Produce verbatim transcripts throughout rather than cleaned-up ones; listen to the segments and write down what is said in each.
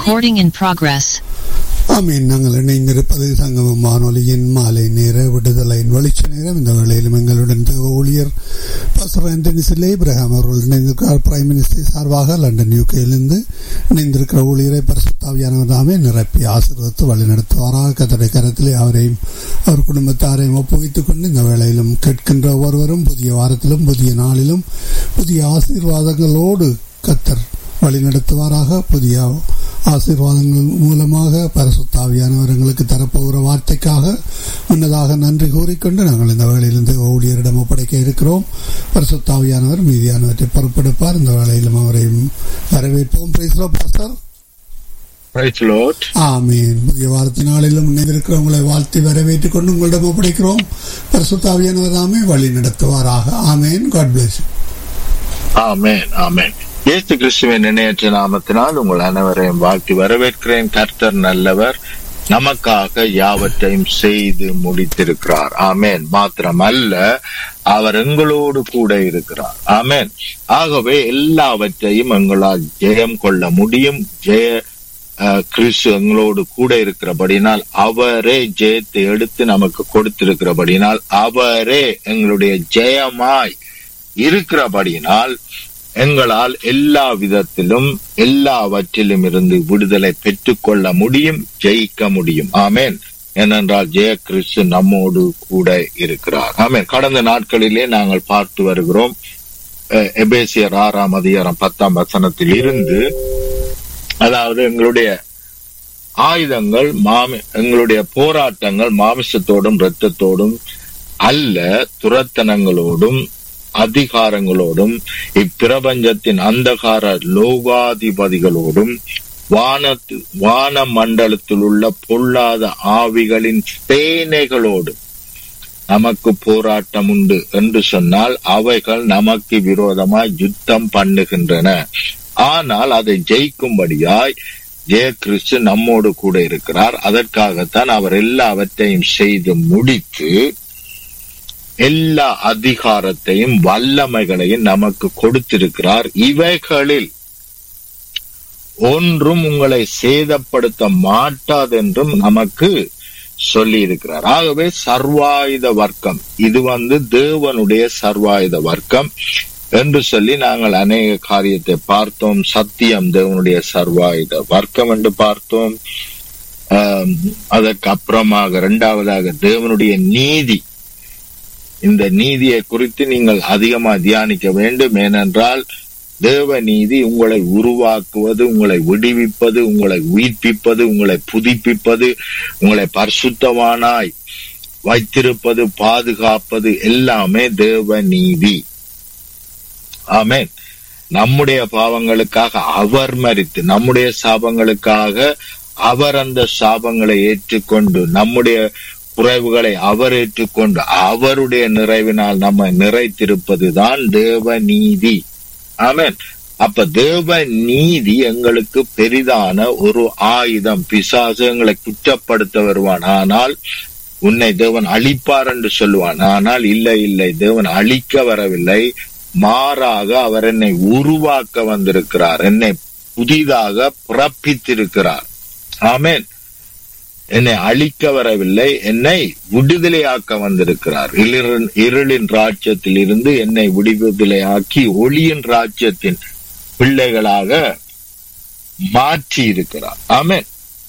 Recording in progress. ஆமீன். நாங்கள் இணைந்திருப்பது சங்கமம் வானொலியின் மாலை நேர விடுதலையின் வெளிச்ச நேரம். இந்த வேளையிலும் எங்களுடன் ஊழியர் பாஸ்டர் ஆண்டனி சில்லை இப்ராஹிம் அவர்கள் இணைந்திருக்கிறார். பிரைம் மினிஸ்டர் சார்பாக லண்டன் யூகேயிலிருந்து இணைந்திருக்கிற ஊழியரை பரிசுத்த ஆவியானவர் தாமே நிரப்பி ஆசீர்வதித்து வழிநடத்துவாராக. கர்த்தருடைய கரத்திலே அவரையும் அவர் குடும்பத்தாரையும் ஒப்புவித்துக் கொண்டு இந்த வேளையிலும் கேட்கின்ற ஒவ்வொருவரும் புதிய வாரத்திலும் புதிய நாளிலும் புதிய ஆசீர்வாதங்களோடு கர்த்தர் வழிநடத்துவாராக. புதிய ஆசீர்வாதங்கள் மூலமாக பரிசுத்த ஆவியானவர் எங்களுக்கு தரப்போகிற வார்த்தைக்காக முன்னதாக நன்றி கூறிக்கொண்டு நாங்கள் இந்த வேளையிலிருந்து ஊழியரிடம் ஒப்படைக்க இருக்கிறோம். பரிசுத்த ஆவியானவர் மீதியானவற்றை பொறுப்பெடுப்பார். இந்த வேளையிலும் அவரையும் வரவேற்போம். Praise the Lord pastor. Praise the Lord. ஆமென். புதிய வாரத்தினாலும் இணைந்திருக்கிறவங்களை வாழ்த்தி வரவேற்றுக் கொண்டு உங்களிடம் ஒப்படைக்கிறோம். பரிசுத்த ஆவியானவர் தாமே வழி நடத்துவாராக. ஆமென். God bless you. ஆமென். ஆமென். இயேசு கிறிஸ்துவின் இணையற்ற நாமத்தினால் உங்கள் அனைவரையும் வாழ்த்தி வரவேற்கிறேன். கர்த்தர் நல்லவர், நமக்காக யாவற்றையும் செய்து முடித்திருக்கிறார். ஆமென். மாத்திரமல்ல, அவர் எங்களோடு கூட இருக்கிறார். ஆமென். ஆகவே எல்லாவற்றையும் எங்களால் ஜெயம் கொள்ள முடியும். ஜெய கிறிஸ்து எங்களோடு கூட இருக்கிறபடினால், அவரே ஜெயத்தை எடுத்து நமக்கு கொடுத்திருக்கிறபடினால், அவரே எங்களுடைய ஜெயமாய் இருக்கிறபடினால் எங்களால் எல்லா விதத்திலும் எல்லாவற்றிலும் இருந்து விடுதலை பெற்றுக் கொள்ள முடியும், ஜெயிக்க முடியும். ஆமென். ஏனென்றால் ஜெய கிறிஸ்து நம்மோடு கூட இருக்கிறார். ஆமென். கடந்த நாட்களிலே நாங்கள் பார்த்து வருகிறோம். எபேசியர் ஆறாம் அதிகாரம் பத்தாம் வசனத்தில் இருந்து, அதாவது எங்களுடைய ஆயுதங்கள் மாமி எங்களுடைய போராட்டங்கள் மாமிசத்தோடும் இரத்தத்தோடும் அல்ல, துரத்தனங்களோடும் அதிகாரங்களோடும் இப்பிரபஞ்சத்தின் அந்தகார லோகாதிபதிகளோடும் வானத்து வான மண்டலத்தில் உள்ள பொல்லாத ஆவிகளின் சேனைகளோடு நமக்கு போராட்டம் உண்டு என்று சொன்னால், அவைகள் நமக்கு விரோதமாய் யுத்தம் பண்ணுகின்றன. ஆனால் அதை ஜெயிக்கும்படியாய் ஜெய கிறிஸ்து நம்மோடு கூட இருக்கிறார். அதற்காகத்தான் அவர் எல்லாவற்றையும் செய்து முடித்து எல்லா அதிகாரத்தையும் வல்லமைகளையும் நமக்கு கொடுத்திருக்கிறார். இவைகளில் ஒன்றும் உங்களை சேதப்படுத்த மாட்டாதென்றும் நமக்கு சொல்லி இருக்கிறார். ஆகவே சர்வாயுத வர்க்கம், இது வந்து தேவனுடைய சர்வாயுத வர்க்கம் என்று சொல்லி நாங்கள் அநேக காரியத்தை பார்த்தோம். சத்தியம் தேவனுடைய சர்வாயுத வர்க்கம் என்று பார்த்தோம். ஆஹ் அதற்கு அப்புறமாக இரண்டாவதாக தேவனுடைய நீதி. இந்த நீதியை குறித்து நீங்கள் அதிகமாக தியானிக்க வேண்டும். ஏனென்றால் தேவ நீதி உங்களை உருவாக்குவது, உங்களை விடுவிப்பது, உங்களை உயிர்ப்பிப்பது, உங்களை புதுப்பிப்பது, உங்களை பரிசுத்தவானாய் வைத்திருப்பது, பாதுகாப்பது எல்லாமே தேவ நீதி. ஆமென். நம்முடைய பாவங்களுக்காக அவர் மரித்து, நம்முடைய சாபங்களுக்காக அவர் அந்த சாபங்களை ஏற்றுக்கொண்டு, நம்முடைய குறைவுகளை அவர் ஏற்றுக்கொண்டு அவருடைய நிறைவினால் நம்ம நிறைத்திருப்பதுதான் தேவ நீதி. ஆமென். அப்ப தேவ நீதி எங்களுக்கு பெரிதான ஒரு ஆயுதம். பிசாசு எங்களை குற்றப்படுத்த வருவான், ஆனால் உன்னை தேவன் அழிப்பார் என்று சொல்லுவான். ஆனால் இல்லை இல்லை, தேவன் அழிக்க வரவில்லை, மாறாக அவர் என்னை உருவாக்க வந்திருக்கிறார், என்னை புதிதாக பிறப்பித்திருக்கிறார். ஆமென். என்னை அழிக்க வரவில்லை, என்னை விடுதலையாக்க வந்திருக்கிறார். இருளின் ராஜ்யத்தில் இருந்து என்னை விடுதலையாக்கி ஒளியின் ராஜ்யத்தின் பிள்ளைகளாக மாற்றி இருக்கிறார். ஆமென்.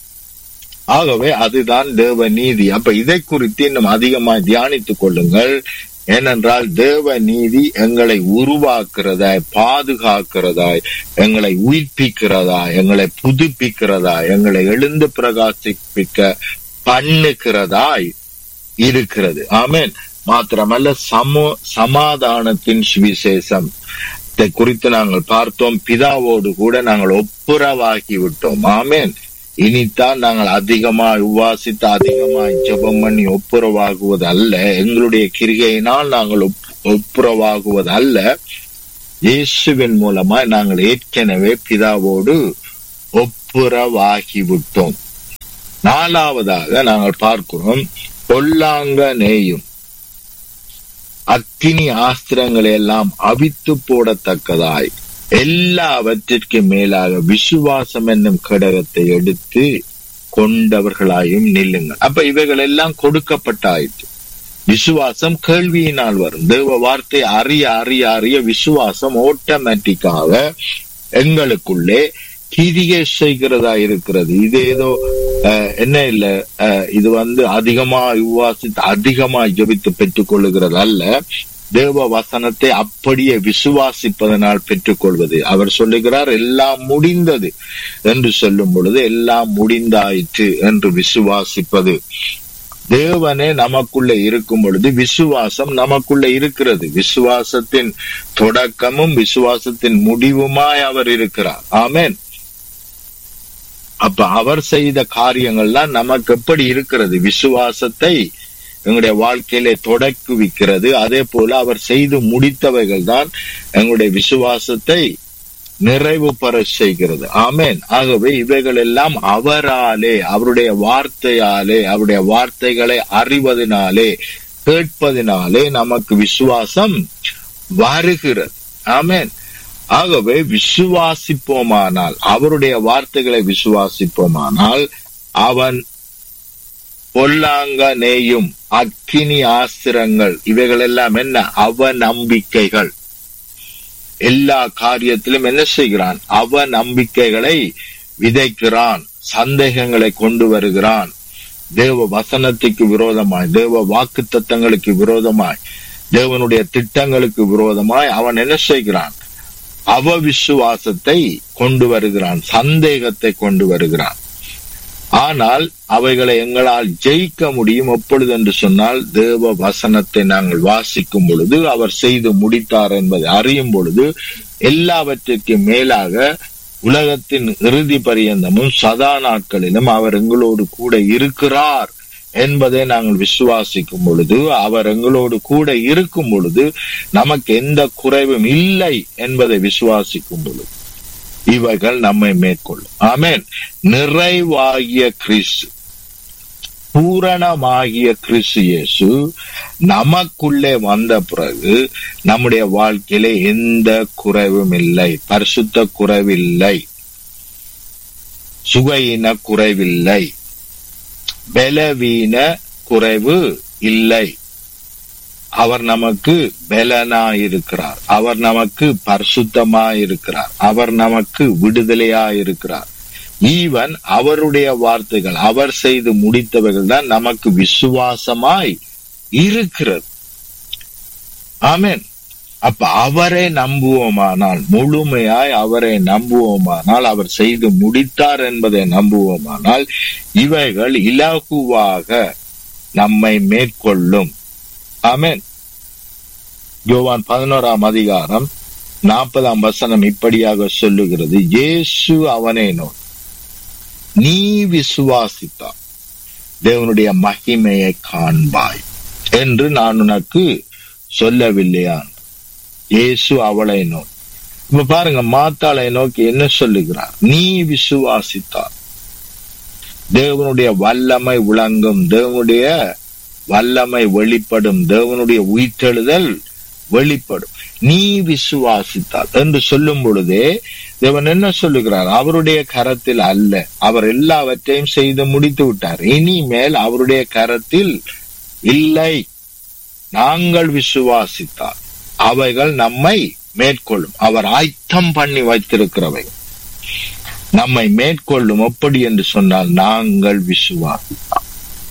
ஆகவே அதுதான் தேவ நீதி. அப்ப இதை குறித்து இன்னும் அதிகமாக தியானித்துக் கொள்ளுங்கள். ஏனென்றால் தேவ நீதி எங்களை உருவாக்குறதாய், பாதுகாக்கிறதாய், எங்களை உயிர்ப்பிக்கிறதாய், எங்களை புதுப்பிக்கிறதாய், எங்களை எழுந்து பிரகாசிப்பிக்க பண்ணுகிறதாய் இருக்கிறது. ஆமென். மாத்திரமல்ல, சமோ சமாதானத்தின் சுவிசேஷம் இதை குறித்து நாங்கள் பார்த்தோம். பிதாவோடு கூட நாங்கள் ஒப்புரவாகி விட்டோம். ஆமென். இனித்தான் நாங்கள் அதிகமாய் உவாசித்து அதிகமாய் ஜெபம் பண்ணி ஒப்புரவாகுவது அல்ல, எங்களுடைய கிரிகையினால் நாங்கள் ஒப்புரவாகுவது அல்ல, இயேசுவின் மூலமாய் நாங்கள் ஏற்கனவே பிதாவோடு ஒப்புரவாகிவிட்டோம். நாலாவதாக நாங்கள் பார்க்கிறோம், பொல்லாங்க நேயும் அக்கினி ஆஸ்திரங்களை எல்லாம் அவித்து போடத்தக்கதாய் எல்லாவற்றிற்கு மேலாக விசுவாசம் என்னும் கடகத்தை எடுத்து கொண்டவர்களாயும் நில்லுங்கள். அப்ப இவைகள் எல்லாம் கொடுக்கப்பட்டாயிற்று. விசுவாசம் கேள்வியினால் வரும். தேவ வார்த்தை அறிய அறிய அறிய விசுவாசம் ஆட்டோமேட்டிக்காக எங்களுக்குள்ளே கிரியை செய்கிறதா இருக்கிறது. இது ஏதோ என்ன இல்ல, இது வந்து அதிகமா விசுவாசித்து அதிகமா ஜெபித்து பெற்றுக் கொள்ளுகிறது அல்ல. தேவ வசனத்தை அப்படியே விசுவாசிப்பதனால் பெற்றுக் கொள்வது. அவர் சொல்லுகிறார் எல்லாம் முடிந்தது என்று சொல்லும் பொழுது எல்லாம் முடிந்தாயிற்று என்று விசுவாசிப்பது. தேவனே நமக்குள்ள இருக்கும் பொழுது விசுவாசம் நமக்குள்ள இருக்கிறது. விசுவாசத்தின் தொடக்கமும் விசுவாசத்தின் முடிவுமாய் அவர் இருக்கிறார். ஆமென். அப்ப அவர் செய்த காரியங்கள்லாம் நமக்கு எப்படி இருக்கிறது? விசுவாசத்தை எங்களுடைய வாழ்க்கையிலே தொடக்குவிக்கிறது. அதே போல அவர் செய்து முடித்தவைகள் தான் எங்களுடைய விசுவாசத்தை நிறைவு பெற செய்கிறது. ஆமென். ஆகவே இவைகள் எல்லாம் அவராலே, அவருடைய வார்த்தையாலே, அவருடைய வார்த்தைகளை அறிவதனாலே, கேட்பதினாலே நமக்கு விசுவாசம் வருகிறது. ஆமென். ஆகவே விசுவாசிப்போமானால், அவருடைய வார்த்தைகளை விசுவாசிப்போமானால், அவன் பொல்லாங்க நேயும் அக்கினி ஆஸ்திரங்கள் இவைகள் எல்லாம் என்ன? அவ நம்பிக்கைகள். எல்லா காரியத்திலும் என்ன செய்கிறான்? அவ நம்பிக்கைகளை விதைக்கிறான், சந்தேகங்களை கொண்டு வருகிறான். தேவ வசனத்துக்கு விரோதமாய், தேவ வாக்கு தத்தங்களுக்கு விரோதமாய், தேவனுடைய திட்டங்களுக்கு விரோதமாய் அவன் என்ன செய்கிறான்? அவ விசுவாசத்தை கொண்டு வருகிறான், சந்தேகத்தை கொண்டு வருகிறான். ஆனால் அவைகளை எங்களால் ஜெயிக்க முடியும் எப்பொழுது என்று சொன்னால், தேவ வசனத்தை நாங்கள் வாசிக்கும் பொழுது, அவர் செய்து முடித்தார் என்பதை அறியும் பொழுது, எல்லாவற்றிற்கு மேலாக உலகத்தின் இறுதி பரியந்தமும் சதா நாட்களிலும் அவர் எங்களோடு கூட இருக்கிறார் என்பதை நாங்கள் விசுவாசிக்கும் பொழுது, அவர் எங்களோடு கூட இருக்கும் பொழுது நமக்கு எந்த குறைவும் இல்லை என்பதை விசுவாசிக்கும் பொழுது இவைகள் நம்மை மேற்கொள்ளும். ஆமென். நிறைவாகிய கிறிஸ்து, பூரணமாகிய கிறிஸ்து இயேசு நமக்குள்ளே வந்த பிறகு நம்முடைய வாழ்க்கையில எந்த குறைவும் இல்லை. பரிசுத்த குறைவில்லை, சுகையின குறைவில்லை, பலவீன குறைவு இல்லை. அவர் நமக்கு பலனாயிருக்கிறார், அவர் நமக்கு பரிசுத்தமாயிருக்கிறார், அவர் நமக்கு விடுதலையாயிருக்கிறார். ஈவன் அவருடைய வார்த்தைகள், அவர் செய்து முடித்தவைகள் தான் நமக்கு விசுவாசமாய் இருக்கிறது. ஆமென். அப்ப அவரை நம்புவோமானால், முழுமையாய் அவரை நம்புவோமானால், அவர் செய்து முடித்தார் என்பதை நம்புவோமானால், இவைகள் இலகுவாக நம்மை மேற்கொள்ளும். ஆமென். யோவான் பதினோராம் அதிகாரம் நாற்பதாம் வசனம் இப்படியாக சொல்லுகிறது, இயேசு அவனை நோக்கி, நீ விசுவாசித்தால் தேவனுடைய மகிமையை காண்பாய் என்று நான் உனக்கு சொல்லவில்லையா? இயேசு அவளை நோக்கி, இப்ப பாருங்க, மாத்தாளை நோக்கி என்ன சொல்லுகிறார்? நீ விசுவாசித்தால் தேவனுடைய வல்லமை விளங்கும், தேவனுடைய வல்லமை வெளிப்படும், தேவனுடைய உயிர்த்தெழுதல் வெளிப்படும், நீ விசுவாசித்தால் என்று சொல்லும் பொழுதே தேவன் என்ன சொல்லுகிறார்? அவருடைய கரத்தில் அல்ல, அவர் எல்லாவற்றையும் செய்து முடித்து விட்டார், இனிமேல் அவருடைய கரத்தில் இல்லை. நாங்கள் விசுவாசித்தால் அவைகள் நம்மை மேற்கொள்ளும். அவர் ஆயத்தம் பண்ணி வைத்திருக்கிறவை நம்மை மேற்கொள்ளும். எப்படி என்று சொன்னால், நாங்கள் விசுவாசித்தால்.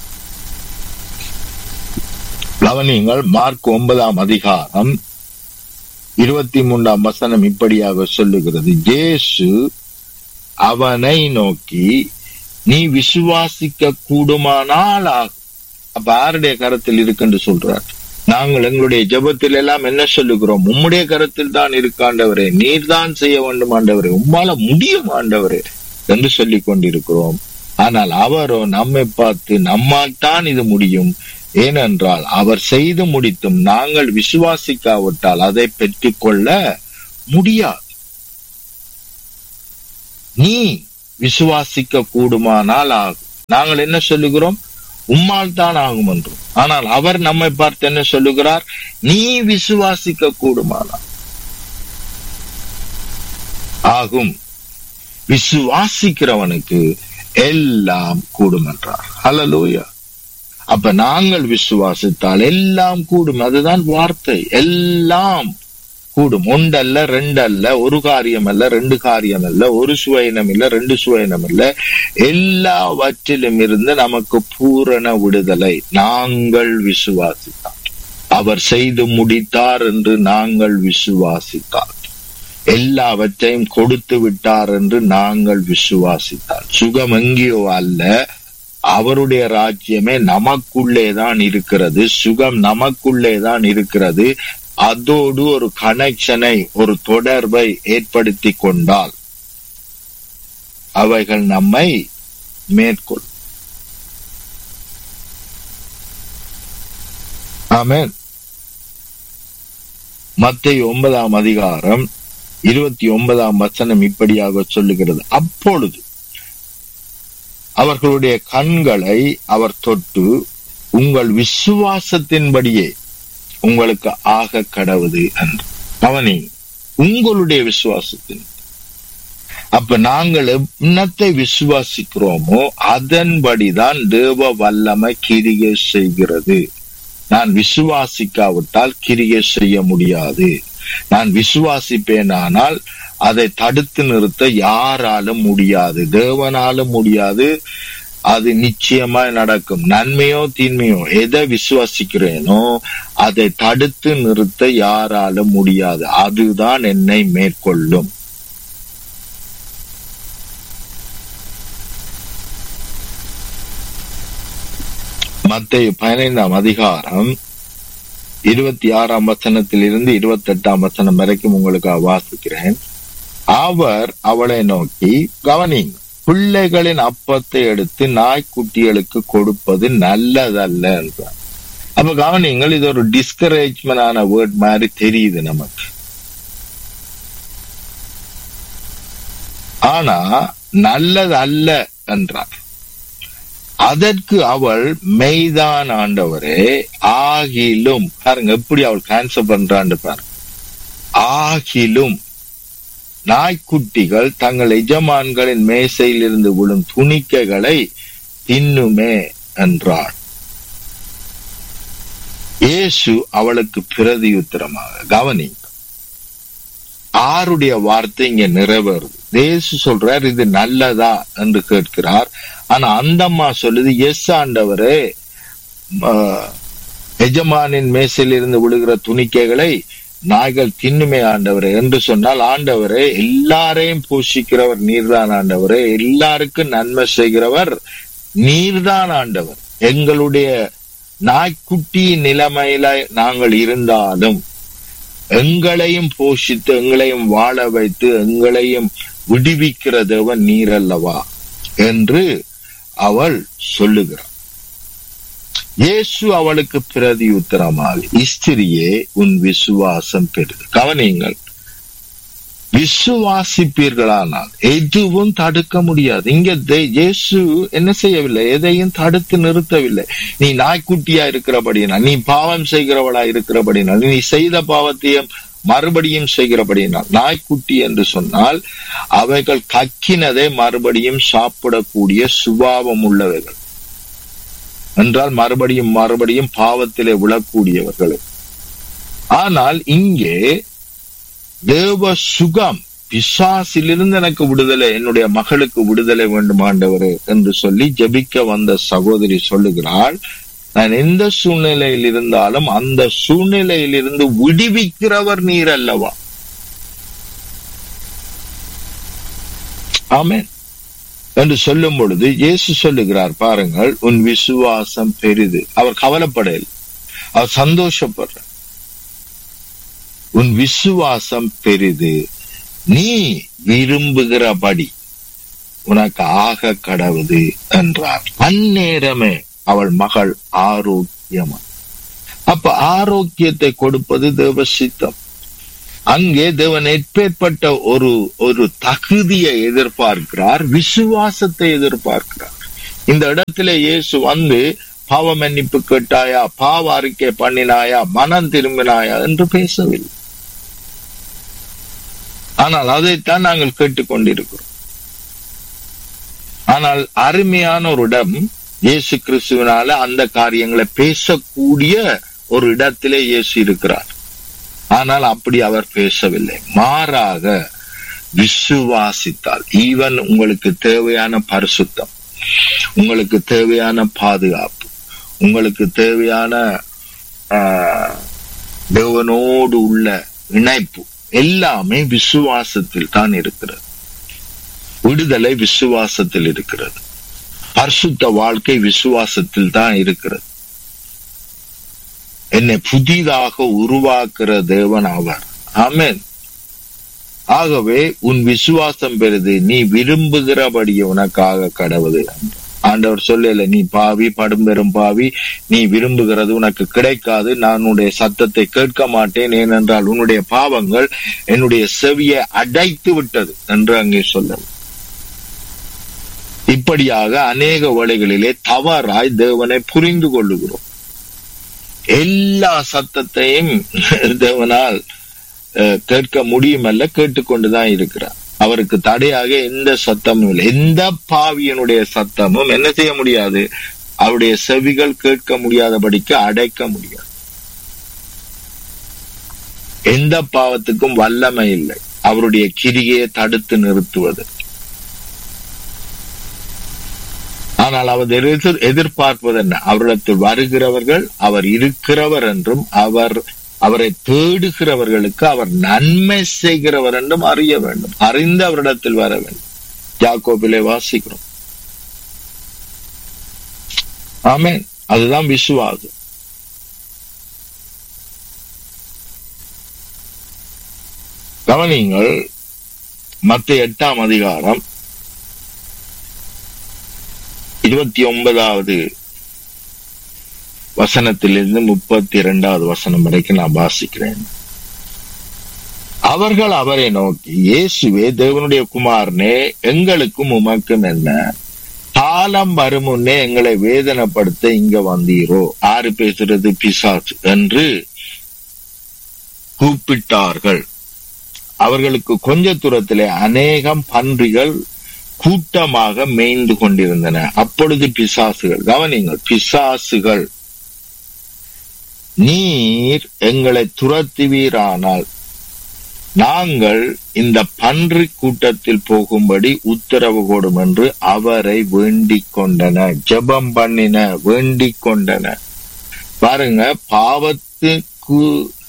கவனியுங்கள், மார்க் ஒன்பதாம் அதிகாரம் இருபத்தி மூன்றாம் வசனம் இப்படியாக சொல்லுகிறது, இயேசு அவனை நோக்கி, நீ விசுவாசிக்க கூடுமானால் ஆகும். அப்ப யாருடைய கரத்தில் இருக்குன்னு சொல்றார்? நாங்கள் எங்களுடைய ஜெபத்தில் எல்லாம் என்ன சொல்லுகிறோம்? உம்முடைய கரத்தில் தான் இருக்காண்டவரே, நீர் தான் செய்ய வேண்டும் ஆண்டவரே, உம்மால முடியும் ஆண்டவரே என்று சொல்லிக் கொண்டிருக்கிறோம். ஆனால் அவரோ நம்மை பார்த்து, நம்மால் தான் இது முடியும், ஏனென்றால் அவர் செய்து முடித்தும் நாங்கள் விசுவாசிக்காவிட்டால் அதை பெற்றுக் கொள்ள முடியாது. நீ விசுவாசிக்க கூடுமானால் ஆகும். நாங்கள் என்ன சொல்லுகிறோம்? உம்மால் தான் ஆகும் என்றும். ஆனால் அவர் நம்மை பார்த்து என்ன சொல்லுகிறார்? நீ விசுவாசிக்க கூடுமானால். ஆகும். விசுவாசிக்கிறவனுக்கு எல்லாம் கூடும் என்றார். ஹல்லேலூயா. அப்ப நாங்கள் விசுவாசித்தால் எல்லாம் கூடும். அதுதான் வார்த்தை. எல்லாம் கூடும். ஒன்றல்ல, ரெண்டல்ல, ஒரு காரியம் அல்ல, ரெண்டு காரியம் அல்ல, ஒரு சுவையினம் இல்ல, ரெண்டு சுவையினம் இல்ல, எல்லாவற்றிலும் இருந்து நமக்கு பூரண விடுதலை நாங்கள் விசுவாசித்தார். அவர் செய்து முடித்தார் என்று நாங்கள் விசுவாசித்தார். எல்லாவற்றையும் கொடுத்து விட்டார் என்று நாங்கள் விசுவாசித்தார். சுகம் எங்கேயோ அல்ல, அவருடைய ராஜ்யமே நமக்குள்ளேதான் இருக்கிறது. சுகம் நமக்குள்ளேதான் இருக்கிறது. அதோடு ஒரு கனெக்ஷனை, ஒரு தொடர்பை ஏற்படுத்தி கொண்டால் அவைகள் நம்மை மேற்கொள். ஆமென். மத்தேயு ஒன்பதாம் அதிகாரம் இருபத்தி ஒன்பதாம் வசனம் இப்படியாக சொல்லுகிறது. அப்பொழுது அவர்களுடைய கண்களை அவர் தொட்டு, உங்கள் விசுவாசத்தின்படியே உங்களுக்கு ஆக கடவுது என்று. அவனே உங்களுடைய விசுவாசத்தின். அப்ப நாங்கள் என்னத்தை விசுவாசிக்கிறோமோ அதன்படிதான் தேவ வல்லமை கிரியை செய்கிறது. நான் விசுவாசிக்காவிட்டால் கிரியை செய்ய முடியாது. நான் விசுவாசிப்பேனானால் அதை தடுத்து நிறுத்த யாராலும் முடியாது, தேவனாலும் முடியாது. அது நிச்சயமாய் நடக்கும். நன்மையோ தீன்மையோ எதை விசுவாசிக்கிறேனோ அதை தடுத்து நிறுத்த யாராலும் முடியாது. அதுதான் என்னை மேற்கொள்ளும். மத்தேயு பதினைந்தாம் அதிகாரம் இருபத்தி ஆறாம் வசனத்தில் இருந்து இருபத்தி எட்டாம் வசனம் வரைக்கும் உங்களுக்கு வாசிக்கிறேன். அவர் அவளை நோக்கி, கவனிங்க, பிள்ளைகளின் அப்பத்தை எடுத்து நாய்க்குட்டிகளுக்கு கொடுப்பது நல்லதல்ல என்றார். அப்ப கவனிங்கள், இது ஒரு டிஸ்கரேஜ்மெண்ட் ஆன வேர்ட் மாதிரி தெரியுது நமக்கு. ஆனா நல்லது அல்ல என்றார். அதற்கு அவள், மெய்தான் ஆண்டவரே, ஆகிலும், பாருங்க எப்படி அவள் கேன்சல் பண்றான்னு பாருங்க, ஆகிலும் நாய்க்குட்டிகள் தங்கள் எஜமான்களின் மேசையில் இருந்து விழும் துணிக்கைகளை தின்னுமே என்றாள். இயேசு அவளுக்கு பிரதியுத்தரமாக, கவனி, ஆருடைய வார்த்தை இங்க நிறைவேறுது. இயேசு சொல்றார் இது நல்லதா என்று கேட்கிறார். ஆனா அந்த அம்மா சொல்லுது, எஸ் ஆண்டவரே, எஜமானின் மேசையில் இருந்து விழுகிற துணிக்கைகளை நாய்கள் தின்னுமே ஆண்டவரே என்று சொன்னால், ஆண்டவரே எல்லாரையும் போஷிக்கிறவர் நீர்தான் ஆண்டவரே, எல்லாருக்கும் நன்மை செய்கிறவர் நீர்தான் ஆண்டவர். எங்களுடைய நாய்க்குட்டி நிலைமையில நாங்கள் இருந்தாலும் எங்களையும் போஷித்து எங்களையும் வாழ வைத்து எங்களையும் விடுவிக்கிற தேவன் நீர் அல்லவா என்று அவள் சொல்லுகிறார். இயேசு அவளுக்கு பிரதியுத்தரமாக, ஸ்திரியே, உன் விசுவாசம் பெரிது. கவனியுங்கள், விசுவாசிப்பீர்களானால் எதுவும் தடுக்க முடியாது. இங்க இயேசு என்ன செய்யவில்லை, எதையும் தடுத்து நிறுத்தவில்லை. நீ நாய்க்குட்டியா இருக்கிறபடினால், நீ பாவம் செய்கிறவளா இருக்கிறபடினால், நீ செய்த பாவத்தையும் மறுபடியும் செய்கிறபடினால், நாய்க்குட்டி என்று சொன்னால் அவைகள் கக்கினதை மறுபடியும் சாப்பிடக்கூடிய சுபாவம் உள்ளவைகள் என்றால் மறுபடியும் மறுபடியும் பாவத்திலே விழக்கூடியவர்கள். ஆனால் இங்கே தேவ சுகம், பிசாசிலிருந்து எனக்கு விடுதலை, என்னுடைய மகளுக்கு விடுதலை வேண்டும் ஆண்டவரே என்று சொல்லி ஜெபிக்க வந்த சகோதரி சொல்லுகிறாள், நான் எந்த சூழ்நிலையில் இருந்தாலும் அந்த சூழ்நிலையில் இருந்து விடுவிக்கிறவர் நீர் அல்லவா. ஆமென் என்று சொல்லும் பொழுது இயேசு சொல்லுகிறார், பாருங்கள், உன் விசுவாசம் பெரிது. அவர் கவலைப்படல, அவர் சந்தோஷப்படுற, உன் விசுவாசம் பெரிது, நீ விரும்புகிறபடி உனக்கு ஆக கடவுது என்றார். அந்நேரமே அவள் மகள் ஆரோக்கியமா. அப்ப ஆரோக்கியத்தை கொடுப்பது தேவ சித்தம். அங்கே தேவன் எப்பேற்பட்ட ஒரு ஒரு தகுதியை எதிர்பார்க்கிறார், விசுவாசத்தை எதிர்பார்க்கிறார். இந்த இடத்துல இயேசு வந்து பாவ மன்னிப்பு கேட்டாயா, பாவ அறிக்கை பண்ணினாயா, மனம் திரும்பினாயா என்று பேசவில்லை. ஆனால் அதைத்தான் நாங்கள் கேட்டுக்கொண்டிருக்கிறோம். ஆனால் அருமையான ஒரு இடம், இயேசு கிறிஸ்துவினால அந்த காரியங்களை பேசக்கூடிய ஒரு இடத்திலே இயேசு இருக்கிறார். ஆனால் அப்படி அவர் பேசவில்லை. மாறாக விசுவாசித்தால், ஈவன் உங்களுக்கு தேவையான பரிசுத்தம், உங்களுக்கு தேவையான பாதுகாப்பு, உங்களுக்கு தேவையான தேவனோடு உள்ள இணைப்பு எல்லாமே விசுவாசத்தில் தான் இருக்கிறது. விடுதலை விசுவாசத்தில் இருக்கிறது. பரிசுத்த வாழ்க்கை விசுவாசத்தில் தான் இருக்கிறது. என்னை புதிதாக உருவாக்குற தேவன் அவர். ஆமென். ஆகவே உன் விசுவாசம் பெறுது, நீ விரும்புகிறபடி உனக்காக கடவுது. ஆண்டவர் சொல்லல, நீ பாவி, படும்பெரும் பாவி, நீ விரும்புகிறது உனக்கு கிடைக்காது, நான் உன்னுடைய சத்தத்தை கேட்க மாட்டேன், ஏனென்றால் உன்னுடைய பாவங்கள் என்னுடைய செவியை அடைத்து விட்டது என்று அங்கே சொல்ல. இப்படியாக அநேக வேளைகளிலே தவறாய் தேவனை புரிந்து கொள்ளுகிறோம். எல்லா சத்தத்தையும் தேவனால் கேட்க முடியுமல்ல, கேட்டுக்கொண்டுதான் இருக்கிறார். அவருக்கு தடையாக எந்த சத்தமும் இல்லை. எந்த பாவியனுடைய சத்தமும் என்ன செய்ய முடியாது, அவருடைய செவிகள் கேட்க முடியாதபடிக்கு அடைக்க முடியாது. எந்த பாவத்துக்கும் வல்லமை இல்லை அவருடைய கிரியை தடுத்து நிறுத்துவது. ஆனால் அவர் எதிர் எதிர்பார்ப்பது என்ன, அவரிடத்தில் வருகிறவர்கள் அவர் இருக்கிறவர் என்றும் அவர் அவரை தேடுகிறவர்களுக்கு அவர் நன்மை செய்கிறவர் என்றும் அறிய வேண்டும். அறிந்து அவரிடத்தில் வர வேண்டும். யாக்கோபிலே வாசிக்கிறோம். ஆமென். அதுதான் விசுவாசம். கவனிங்கள், மத்தேயு எட்டாம் அதிகாரம் இருபத்தி ஒன்பதாவது வசனத்திலிருந்து முப்பத்தி இரண்டாவது வசனம் வரைக்கும் நான் வாசிக்கிறேன். அவர்கள் அவரை நோக்கி, இயேசுவே தேவனுடைய குமாரனே, எங்களுக்கும் உமக்கும் என்ன, காலம் வரும் முன்னே எங்களை வேதனைப்படுத்த இங்க வந்தீரோ? ஆறு பேசுறது பிசாசு என்று கூப்பிட்டார்கள். அவர்களுக்கு கொஞ்ச தூரத்திலே அநேகம் பன்றிகள் கூட்டமாக மேய்ந்து கொண்டிருந்தன. அப்பொழுது பிசாசுகள், கவனிங்கள், பிசாசுகள், நீர் எங்களை துரத்துவீரானால் நாங்கள் இந்த பன்றி கூட்டத்தில் போகும்படி உத்தரவு கொடும் என்று அவரை வேண்டிக் கொண்டன. ஜெபம் பண்ணின, வேண்டிக் கொண்டன. பாருங்க, பாவத்துக்கு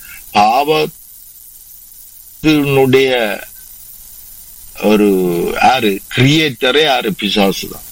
பாவத்தினுடைய ஒரு யாரு கிரியேட்டரே யாரு? பிசாசுதான்.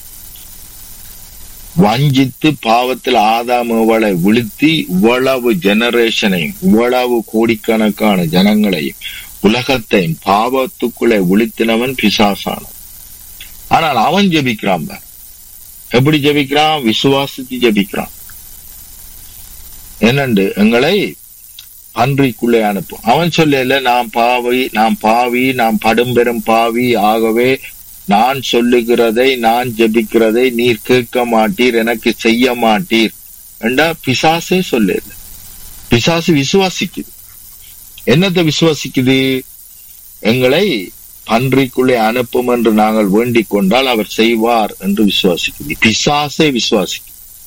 வஞ்சித்து பாவத்தில் ஆதாமுவளை விழுத்தி இவ்வளவு ஜெனரேஷனையும் இவ்வளவு கோடிக்கணக்கான ஜனங்களையும் உலகத்தையும் பாவத்துக்குள்ளே விழுத்தினவன் பிசாசான. ஆனால் அவன் ஜெபிக்கிறான். எப்படி ஜெபிக்கிறான்? விசுவாசித்து ஜெபிக்கிறான். என்னண்டு எங்களை பன்றிக்குள்ளே அனுப்பும். அவன் சொல்லல, நான் பாவி, நான் பாவி, நான் படும்பெரும் பாவி, ஆகவே நான் சொல்லுகிறதை, நான் ஜெபிக்கிறதை நீர் கேட்க மாட்டீர், எனக்கு செய்ய மாட்டீர் என்றா பிசாசே சொல்லல. பிசாசு விசுவாசிக்குது. என்னத்தை விசுவாசிக்குது? எங்களை பன்றிக்குள்ளே அனுப்பும் என்று நாங்கள் வேண்டிக் கொண்டால் அவர் செய்வார் என்று விசுவாசிக்குது. பிசாசே விசுவாசிக்குது.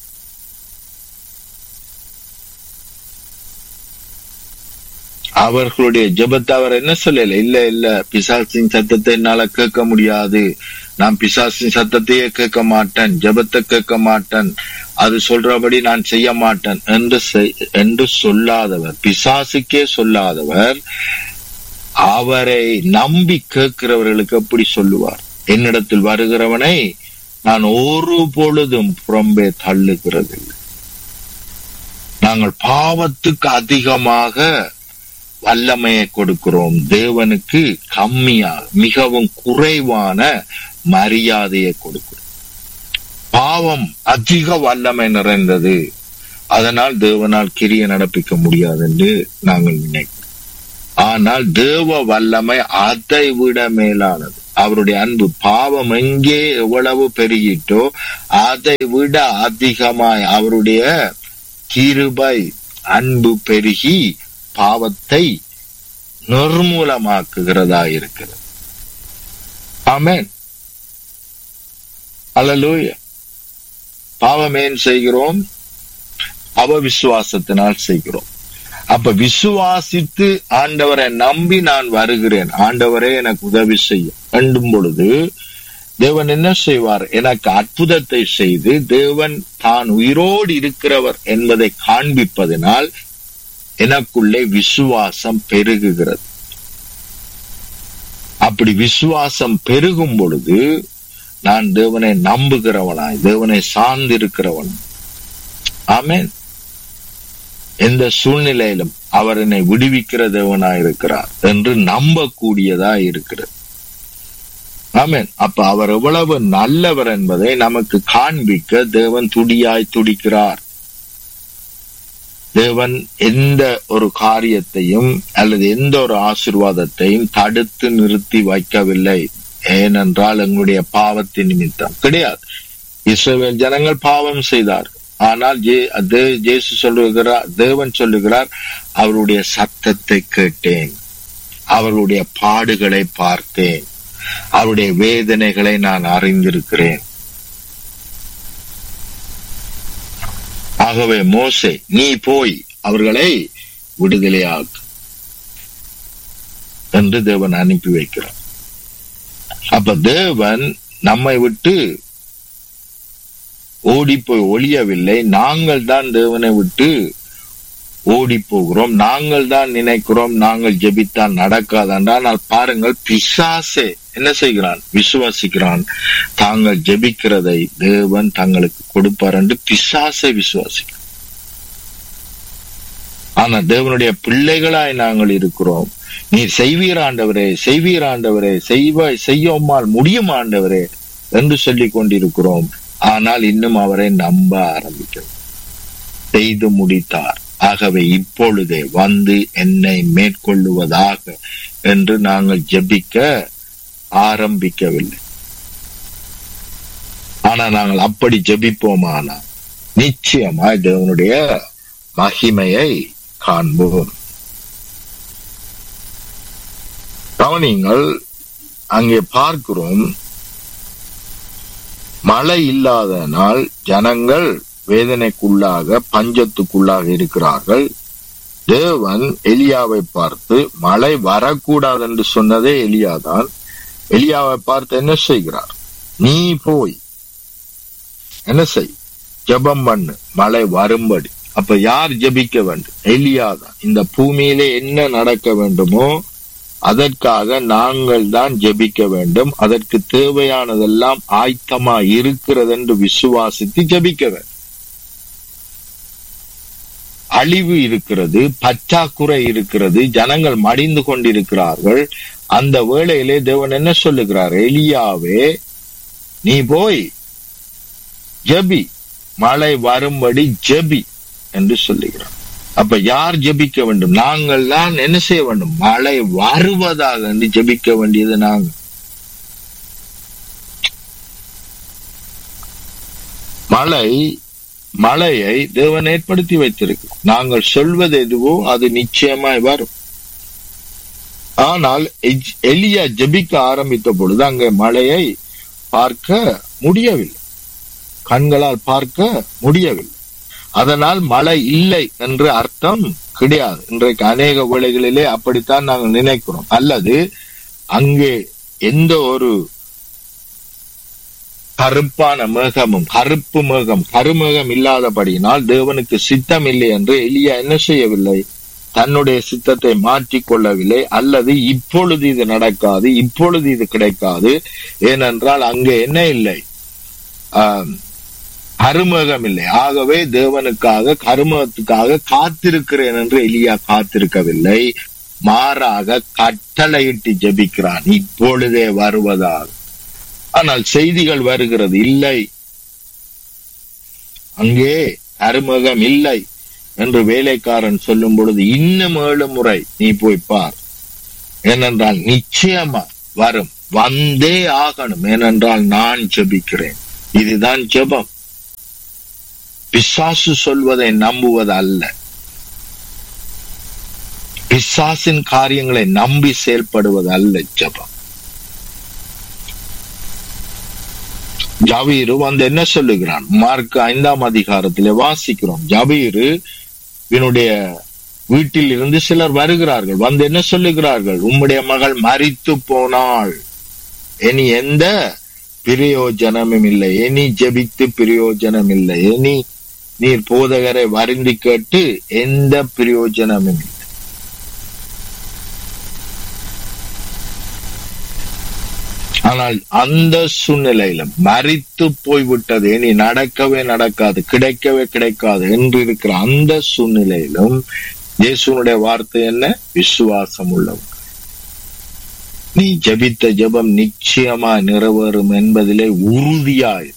அவர்களுடைய ஜெபத்தை அவர் என்ன சொல்லல, இல்ல இல்ல பிசாசின் சத்தத்தை என்னால கேட்க முடியாது, நான் பிசாசின் சத்தத்தையே கேட்க மாட்டேன், ஜெபத்தை கேட்க மாட்டேன், அது சொல்றபடி நான் செய்ய மாட்டேன் என்று என்று சொல்லாதவர், பிசாசுக்கே சொல்லாதவர் அவரை நம்பி கேட்கிறவர்களுக்கு எப்படி சொல்லுவார்? என்னிடத்தில் வருகிறவனை நான் ஒரு பொழுதும் புறம்பே தள்ளுகிறதில்லை. நாங்கள் பாவத்துக்கு அதிகமாக வல்லமையை கொடுக்கிறோம், தேவனுக்கு கம்மியாக மிகவும் குறைவான மரியாதையை கொடுக்கிறோம். பாவம் அதிக வல்லமை நிறைந்தது, அதனால் தேவனால் கிரியை நடப்பிக்க முடியாது என்று நாங்கள் நினைக்கிறோம். ஆனால் தேவ வல்லமை அதை விட மேலானது. அவருடைய அன்பு, பாவம் எங்கே எவ்வளவு பெருகிட்டோ அதை விட அதிகமாய் அவருடைய கிருபை அன்பு பெருகி பாவத்தை நிர்மூலமாக்குகிறதா இருக்கிறது. ஆமென். அல்லேலூயா. பாவம் ஏன் செய்கிறோம்? அவவிசுவாசத்தினால் செய்கிறோம். அப்ப விசுவாசித்து ஆண்டவரை நம்பி நான் வருகிறேன், ஆண்டவரே எனக்கு உதவி செய்யும் என்றும் பொழுது தேவன் என்ன செய்வார்? எனக்கு அற்புதத்தை செய்து தேவன் தான் உயிரோடு இருக்கிறவர் என்பதை காண்பிப்பதனால் எனக்குள்ளே விசுவாசம் பெருகுகிறது. அப்படி விசுவாசம் பெருகும் பொழுது நான் தேவனை நம்புகிறவனாய், தேவனை சார்ந்திருக்கிறவன். ஆமென். எந்த சூழ்நிலையிலும் அவர் என்னை விடுவிக்கிற தேவனாயிருக்கிறார் என்று நம்பக்கூடியதா இருக்கிறது. ஆமென். அப்ப அவர் எவ்வளவு நல்லவர் என்பதை நமக்கு காண்பிக்க தேவன் துடியாய் துடிக்கிறார். தேவன் எந்த ஒரு காரியத்தையும் அல்லது எந்த ஒரு ஆசீர்வாதத்தையும் தடுத்து நிறுத்தி வைக்கவில்லை. ஏனென்றால் எங்களுடைய பாவத்தின் நிமித்தம் கிடையாது. இஸ்ரவேல் ஜனங்கள் பாவம் செய்தார்கள். ஆனால் இயேசு சொல்லுகிறார், தேவன் சொல்லுகிறார், அவருடைய சத்தத்தை கேட்டேன், அவருடைய பாடுகளை பார்த்தேன், அவருடைய வேதனைகளை நான் அறிந்திருக்கிறேன். ஆகவே மோசே, நீ போய் அவர்களை விடுதலையாக்கு என்று தேவன் அனுப்பி வைக்கிறார். அப்ப தேவன் நம்மை விட்டு ஓடி போய் ஒளியவில்லை. நாங்கள் தான் தேவனை விட்டு ஓடி போகிறோம். நாங்கள் தான் நினைக்கிறோம் நாங்கள் ஜெபித்தான் நடக்காதென்றால் பாருங்கள், பிசாசே என்ன செய்கிறான்? விசுவாசிக்கிறான் தாங்கள் ஜெபிக்கிறதை தேவன் தங்களுக்கு கொடுப்பார் என்று பிசாசை விசுவாசிக்கிறான். ஆனா தேவனுடைய பிள்ளைகளாய் நாங்கள் இருக்கிறோம். நீர் செய்வீர் ஆண்டவரே, செய்வீர் ஆண்டவரே, செய்வ செய்யோமால் முடியும் ஆண்டவரே என்று சொல்லிக் கொண்டிருக்கிறோம். ஆனால் இன்னும் அவரை நம்ப ஆரம்பிக்கிறோம். செய்து முடித்தார், ஆகவே இப்பொழுதே வந்து என்னை மேற்கொள்ளுவதாக என்று நாங்கள் ஜெபிக்க ஆரம்பிக்கவில்லை. ஆனா நாங்கள் அப்படி ஜெபிப்போமானா நிச்சயமாய் தேவனுடைய மகிமையை காண்போம். கவனிங்கள், அங்கே பார்க்கிறோம், மழை இல்லாதனால் ஜனங்கள் வேதனைக்குள்ளாக பஞ்சத்துக்குள்ளாக இருக்கிறார்கள். தேவன் எலியாவை பார்த்து மழை வரக்கூடாது என்று சொன்னதே எலியாதான். எலியாவை பார்த்து என்ன செய்கிறார்? நீ போய் என்ன செய், ஜெபம் பண்ணு, மழை வரும்படி. அப்ப யார் ஜெபிக்க வேண்டும்? எலியாதான். இந்த பூமியிலே என்ன நடக்க வேண்டுமோ அதற்காக நாங்கள் தான் ஜெபிக்க வேண்டும். அதற்கு தேவையானதெல்லாம் ஆயத்தமா இருக்கிறது என்று விசுவாசித்து ஜெபிக்க வேண்டும். அழிவு இருக்கிறது, பற்றாக்குறை இருக்கிறது, ஜனங்கள் மடிந்து கொண்டிருக்கிறார்கள். அந்த வேளையிலே தேவன் என்ன சொல்லுகிறார்? எலியாவே, நீ போய் ஜெபி, மழை வரும்படி ஜெபி என்று சொல்லுகிறார். அப்ப யார் ஜெபிக்க வேண்டும்? நாங்கள் தான் என்ன செய்ய வேண்டும்? மழை வருவதாக என்று ஜெபிக்க வேண்டியது நாங்கள். மழை மழையை தேவன் ஏற்படுத்தி வைத்திருக்கிறோம். நாங்கள் சொல்வது எதுவோ அது நிச்சயமாய் வரும். ஆனால் எலியா ஜெபிக்க ஆரம்பித்த பொழுது அங்கே மழையை பார்க்க முடியவில்லை, கண்களால் பார்க்க முடியவில்லை. அதனால் மழை இல்லை என்று அர்த்தம் கிடையாது. இன்றைக்கு அநேக வேளைகளிலே அப்படித்தான் நாங்கள் நினைக்கிறோம். அல்லது அங்கே எந்த ஒரு கருப்பான மேகமும், கருப்பு மேகம், கருமேகம் இல்லாதபடியினால் தேவனுக்கு சித்தம் இல்லை என்று எலியா என்ன செய்யவில்லை? தன்னுடைய சித்தத்தை மாற்றிக் கொள்ளவில்லை. அல்லது இப்பொழுது இது நடக்காது, இப்பொழுது இது கிடைக்காது. ஏனென்றால் அங்கே என்ன இல்லை? ஆஹ் கருமேகம் இல்லை. ஆகவே தேவனுக்காக, கருமத்துக்காக காத்திருக்கிறேன் என்று எலியா காத்திருக்கவில்லை. மாறாக கட்டளையிட்டு ஜெபிக்கிறான், இப்பொழுதே வருவதாக. ஆனால் செய்திகள் வருகிறது, இல்லை, அங்கே கருமேகம் இல்லை என்று வேலைக்காரன் சொல்லும் பொழுது இன்னும் ஏழு முறை நீ போய் பார், ஏனென்றால் நிச்சயமா வரும், வந்தே ஆகணும், ஏனென்றால் நான் ஜெபிக்கிறேன். இதுதான் ஜெபம். பிசாசு சொல்வதை நம்புவது அல்ல. பிசாசின் காரியங்களை நம்பி செயல்படுவது அல்ல ஜெபம். ஜபீரு வந்து என்ன சொல்லுகிறான்? மார்க் ஐந்தாம் அதிகாரத்திலே வாசிக்கிறோம். ஜபீரு இவனுடைய வீட்டில் இருந்து சிலர் வருகிறார்கள். வந்து என்ன சொல்லுகிறார்கள்? உம்முடைய மகள் மரித்து போனாள், இனி எந்த பிரயோஜனமும் இல்லை, இனி ஜெபித்து பிரயோஜனம் இல்லை, இனி நீர் போதகரை வருந்தி கேட்டு எந்த பிரயோஜனமும் இல்லை. ஆனால் அந்த சூழ்நிலையில மரித்து போய்விட்டது, இனி நடக்கவே நடக்காது, கிடைக்கவே கிடைக்காது என்று இருக்கிற அந்த சூழ்நிலையிலும் இயேசுனுடைய வார்த்தை என்ன? விசுவாசம் உள்ளவன் நீ ஜெபித்த ஜெபம் நிச்சயமா நிறைவேறும் என்பதிலே உறுதியாயிரு.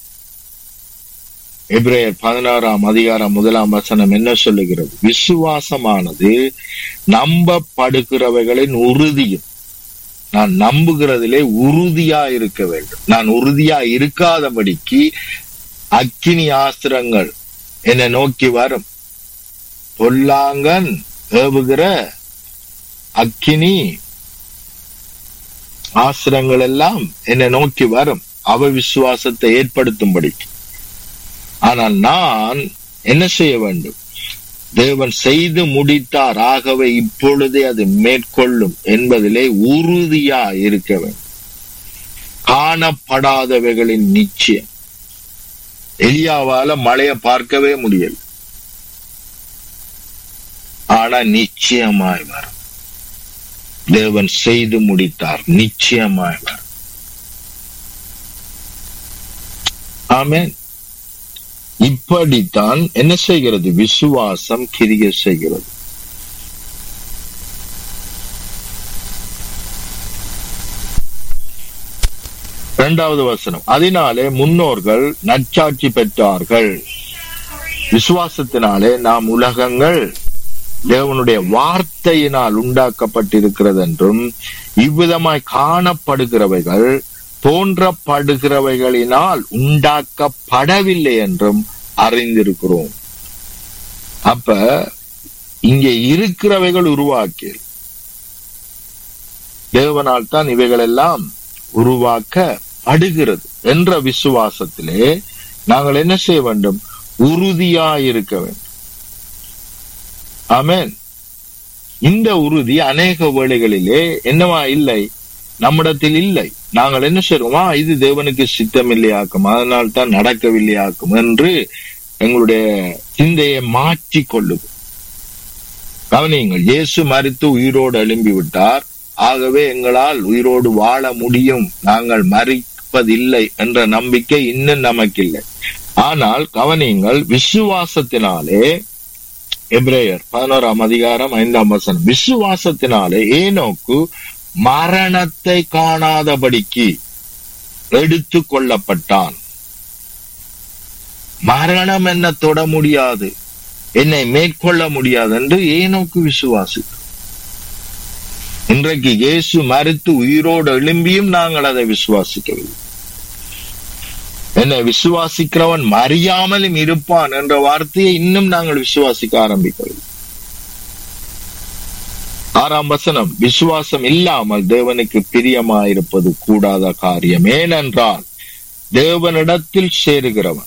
எபிரேயர் பதினாறாம் அதிகாரம் முதலாம் வசனம் என்ன சொல்லுகிறது? விசுவாசமானது நம்பப்படுகிறவைகளின் உறுதியும். நான் நம்புகிறதிலே உறுதியா இருக்க வேண்டும். நான் உறுதியா இருக்காதபடிக்கு அக்கினி ஆஸ்திரங்கள் என்னை நோக்கி வரும். பொல்லாங்கன் ஏவுகிற அக்கினி ஆஸ்திரங்கள் எல்லாம் என்னை நோக்கி வரும், அவ விசுவாசத்தை ஏற்படுத்தும்படிக்கு. ஆனால் நான் என்ன செய்ய வேண்டும்? தேவன் செய்து முடித்தார், ஆகவே இப்பொழுதே அது மேற்கொள்ளும் என்பதிலே உறுதியா இருக்க வேண்டும். காணப்படாதவைகளின் நிச்சயம். எலியாவால மழையை பார்க்கவே முடியல, ஆனா நிச்சயமாய் வரும். தேவன் செய்து முடித்தார், நிச்சயமாய் வரும். ஆமென். இப்படித்தான் என்ன செய்கிறது? விசுவாசம் கிரியை செய்கிறது. இரண்டாவது வசனம், அதனாலே முன்னோர்கள் நற்சாட்சி பெற்றார்கள். விசுவாசத்தினாலே நாம் உலகங்கள் தேவனுடைய வார்த்தையினால் உண்டாக்கப்பட்டிருக்கிறது என்றும், இவ்விதமாய் காணப்படுகிறவைகள் தோன்றப்படுகிறவைகளினால் உண்டாக்கப்படவில்லை என்றும் அறிந்திருக்கிறோம். அப்ப இங்கே இருக்கிறவைகள் உருவாக்கி தேவனால் தான் இவைகள் எல்லாம் உருவாக்கப்படுகிறது என்ற விசுவாசத்திலே நாங்கள் என்ன செய்ய வேண்டும்? உறுதியாயிருக்க வேண்டும். ஆமென். இந்த உறுதி அநேக வேளைகளிலே என்னவா இல்லை, நம்மிடத்தில் இல்லை. நாங்கள் என்ன செய்வோமா, இது தேவனுக்கு சித்தம் இல்லையாக்கும், அதனால் தான் நடக்கவில்லையாக்கும் என்று எங்களுடைய சிந்தையை மாற்றிக் கொள்ளுது. கவனியுங்கள், இயேசு மரித்து உயிரோடு எழும்பி விட்டார், ஆகவே எங்களால் உயிரோடு வாழ முடியும், நாங்கள் மரிப்பதில்லை என்ற நம்பிக்கை இன்னும் நமக்கு இல்லை. ஆனால் கவனியுங்கள், விசுவாசத்தினாலே, எபிரேயர் பதினோராம் அதிகாரம் ஐந்தாம் வசனம், விசுவாசத்தினாலே ஏனோக்கு மரணத்தை காணாதபடிக்கு எடுத்து கொள்ளப்பட்டான். மரணம் என்ன தொட முடியாது, என்னை மேற்கொள்ள முடியாது என்று ஏனோக்கு விசுவாசி. இன்றைக்கு இயேசு மரித்து உயிரோடு எழும்பியும் நாங்கள் அதை விசுவாசிக்கவில்லை. என்னை விசுவாசிக்கிறவன் மறியாமலும் இருப்பான் என்ற வார்த்தையை இன்னும் நாங்கள் விசுவாசிக்க ஆரம்பிக்கவில்லை. ஆறாம் வசனம், விசுவாசம் இல்லாமல் தேவனுக்கு பிரியமாயிருப்பது கூடாத காரியம். ஏனென்றால் தேவனிடத்தில் சேருகிறவன்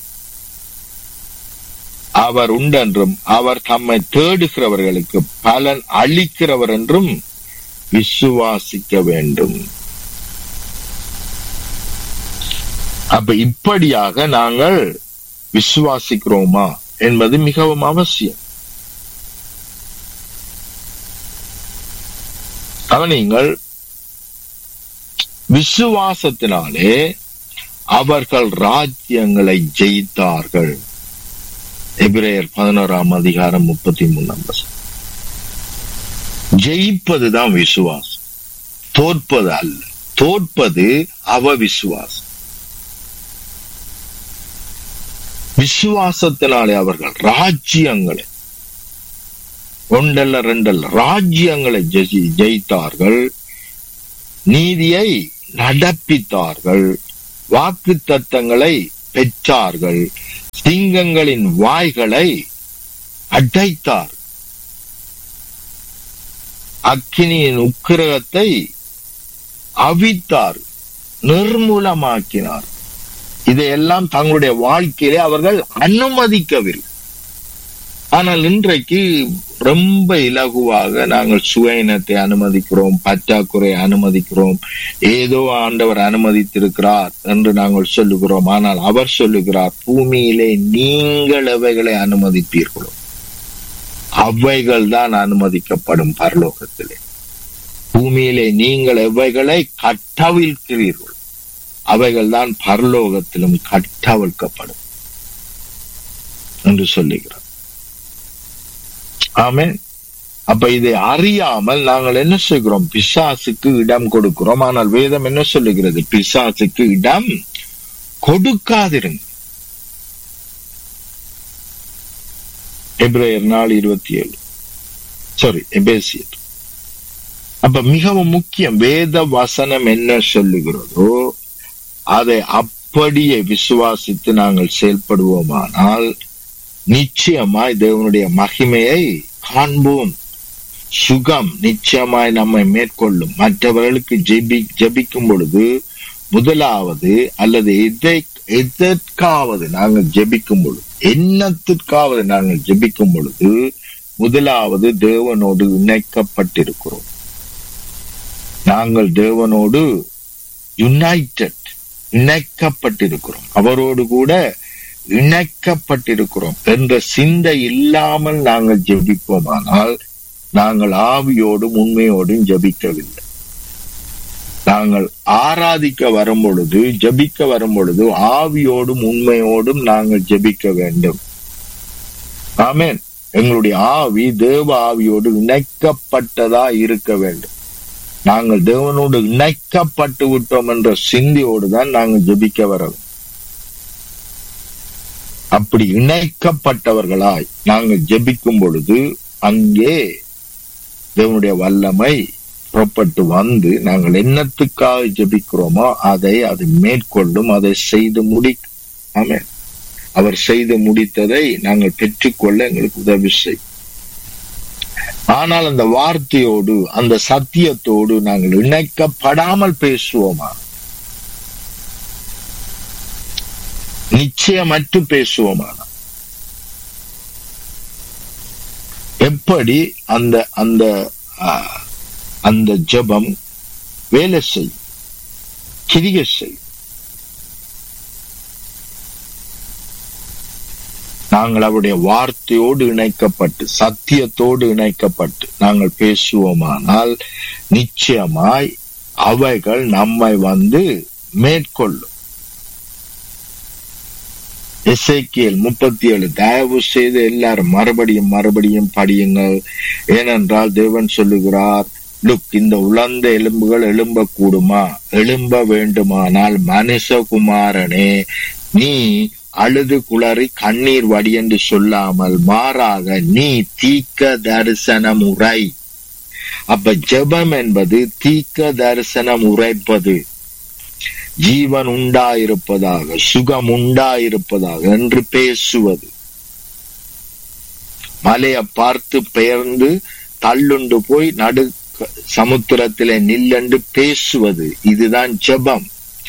அவர் உண்டென்றும் அவர் தம்மை தேடுகிறவர்களுக்கு பலன் அளிக்கிறவர் என்றும் விசுவாசிக்க வேண்டும். அப்ப இப்படியாக நாங்கள் விசுவாசிக்கிறோமா என்பது மிகவும் அவசியம். கவனியுங்கள், விசுவாசத்தினாலே அவர்கள் ராஜ்யங்களை ஜெயித்தார்கள். எபிரேயர் பதினோராம் அதிகாரம் முப்பத்தி மூணாம் வசனம். ஜெயிப்பதுதான் விசுவாசம், தோற்பது அல்ல. தோற்பது அவ விசுவாசம். விசுவாசத்தினாலே அவர்கள் ராஜ்யங்களை, ஒன்றல்ல ரெண்டல்ல, ராஜ்யங்களை ஜெயித்தார்கள், நீதியை நடப்பித்தார்கள், வாக்கு தத்தங்களை பெற்றார்கள், சிங்கங்களின் வாய்களை அடைத்தார். அக்கினியின் உக்கிரகத்தை அவித்தார், நிர்மூலமாக்கினார். இதையெல்லாம் தங்களுடைய வாழ்க்கையிலே அவர்கள் அனுமதிக்கவில்லை. ஆனால் இன்றைக்கு ரொம்ப இலகுவாக நாங்கள் சுயநத்தை அனுமதிக்கிறோம், பற்றாக்குறை அனுமதிக்கிறோம், ஏதோ ஆண்டவர் அனுமதித்திருக்கிறார் என்று நாங்கள் சொல்லுகிறோம். ஆனால் அவர் சொல்லுகிறார், பூமியிலே நீங்கள் எவைகளை அனுமதிப்பீர்களோ அவைகள் தான் அனுமதிக்கப்படும் பரலோகத்திலே. பூமியிலே நீங்கள் எவைகளை கட்டவிழ்க்கிறீர்கள் அவைகள் தான் பரலோகத்திலும் கட்டவிழ்க்கப்படும் என்று சொல்லுகிறார். ஆமென். அப்ப இதை அறியாமல் நாங்கள் என்ன செய்கிறோம்? பிசாசுக்கு இடம் கொடுக்கிறோம். ஆனால் வேதம் என்ன சொல்லுகிறது? பிசாசுக்கு இடம் கொடுக்காதிருங்க. எபிரேயர் நாலு இருபத்தி ஏழு சாரி எபேசியர். அப்ப மிகவும் முக்கியம், வேத வசனம் என்ன சொல்லுகிறதோ அதை அப்படியே விசுவாசித்து நாங்கள் செயல்படுவோமானால் நிச்சயமாய் தேவனுடைய மகிமையை காண்போம். சுகம் நிச்சயமாய் நம்மை மேற்கொள்ளும். மற்றவர்களுக்கு ஜெபி ஜெபிக்கும் பொழுது முதலாவது அல்லது எதை எதற்காவது நாங்கள் ஜெபிக்கும் பொழுது, என்னத்திற்காவது நாங்கள் ஜெபிக்கும் பொழுது முதலாவது தேவனோடு இணைக்கப்பட்டிருக்கிறோம். நாங்கள் தேவனோடு யுனைடெட் இணைக்கப்பட்டிருக்கிறோம், அவரோடு கூட இணைக்கப்பட்டிருக்கிறோம் என்ற சிந்தை இல்லாமல் நாங்கள் ஜெபிப்போமானால் நாங்கள் ஆவியோடும் உண்மையோடும் ஜெபிக்கவில்லை. நாங்கள் ஆராதிக்க வரும் பொழுது, ஜெபிக்க வரும் பொழுது ஆவியோடும் உண்மையோடும் நாங்கள் ஜெபிக்க வேண்டும். ஆமென். எங்களுடைய ஆவி தேவ ஆவியோடு இணைக்கப்பட்டதா இருக்க வேண்டும். நாங்கள் தேவனோடு இணைக்கப்பட்டு விட்டோம் என்ற சிந்தையோடு தான் நாங்கள் ஜெபிக்க வரோம். அப்படி இணைக்கப்பட்டவர்களாய் நாங்கள் ஜெபிக்கும் பொழுது அங்கே தேவனுடைய வல்லமை புறப்பட்டு வந்து நாங்கள் என்னத்துக்காக ஜெபிக்கிறோமோ அதை அது மேற்கொள்ளும், அதை செய்து முடிக்கும். ஆமென். அவர் செய்து முடித்ததை நாங்கள் பெற்றுக்கொள்ள எங்களுக்கு உதவி செய்யும். ஆனால் அந்த வார்த்தையோடு அந்த சத்தியத்தோடு நாங்கள் இணைக்கப்படாமல் பேசுவோமா, நிச்சயமற்று பேசுவோமான எப்படி அந்த அந்த அந்த ஜெபம் வேலை செய்யும், கிரியை செய்யும்? நாங்கள் அவருடைய வார்த்தையோடு இணைக்கப்பட்டு சத்தியத்தோடு இணைக்கப்பட்டு நாங்கள் பேசுவோமானால் நிச்சயமாய் அவைகள் நம்மை வந்து மேற்கொள்ளும். எசேக்கியேல் முப்பத்தி ஏழு தயவு செய்து எல்லாரும் மறுபடியும் மறுபடியும் படியுங்கள். ஏனென்றால் தேவன் சொல்லுகிறார், லுக், இந்த உலர்ந்த எலும்புகள் எழும்ப கூடுமா? எழும்ப வேண்டுமானால் மனுஷகுமாரனே நீ அழுது குளறி கண்ணீர் வடி என்று சொல்லாமல் மாறாக நீ தீர்க்க தரிசனம் உரை. அப்ப ஜெபம் என்பது தீர்க்க தரிசனம் உரைப்பது. ஜீவன் உண்டாயிருப்பதாக, சுகம் உண்டாயிருப்பதாக என்று பேசுவது. மலையை பார்த்து பெயர்ந்து தள்ளுண்டு போய் நடு சமுத்திரத்திலே நில்லென்று பேசுவது. இதுதான் ஜெபம்.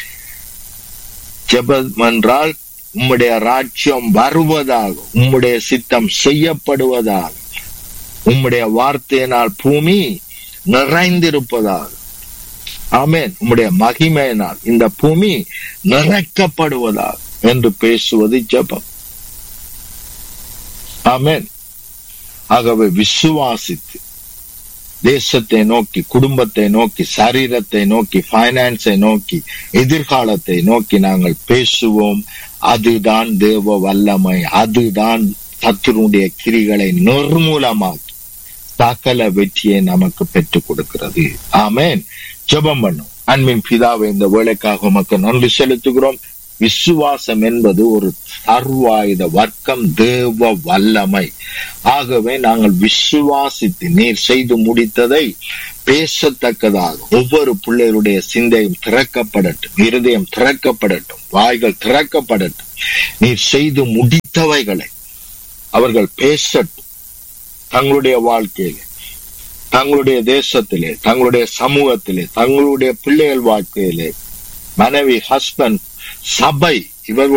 ஜெபம் என்றால் உம்முடைய ராஜ்யம் வருவதாக, உம்முடைய சித்தம் செய்யப்படுவதாக, உம்முடைய வார்த்தையினால் பூமி நிறைந்திருப்பதாக. ஆமென். உம்முடைய மகிமையினால் இந்த பூமி நிறைக்கப்படுவதாக என்று பேசுவது ஜெபம். ஆமென். ஆகவே விசுவாசித்து தேசத்தை நோக்கி, குடும்பத்தை நோக்கி, சரீரத்தை நோக்கி, பைனான்ஸை நோக்கி, எதிர்காலத்தை நோக்கி நாங்கள் பேசுவோம். அதுதான் தேவ வல்லமை. அதுதான் சத்துருடைய கிரிகளை நிர்மூலமாக்கி சகல வெற்றியை நமக்கு பெற்றுக் கொடுக்கிறது. ஆமென். ஜெபம் பண்ணும். அன்பின் பிதாவை, இந்த வேலைக்காக உமக்கு நன்றி செலுத்துகிறோம். விசுவாசம் என்பது ஒரு சர்வாயுத வர்க்கம், தேவ வல்லமை. ஆகவே நாங்கள் விசுவாசித்து நீர் செய்து முடித்ததை பேசத்தக்கதாக ஒவ்வொரு பிள்ளைகளுடைய சிந்தையும் திறக்கப்படட்டும், இருதயம் திறக்கப்படட்டும், வாய்கள் திறக்கப்படட்டும். நீர் செய்து முடித்தவைகளை அவர்கள் பேசட்டும். தங்களுடைய வாழ்க்கையில தங்களுடைய தேசத்திலே, தங்களுடைய சமூகத்திலே, தங்களுடைய பிள்ளைகள் வாழ்க்கையிலே, மனைவி, ஹஸ்பண்ட், சபை, இவர்கள்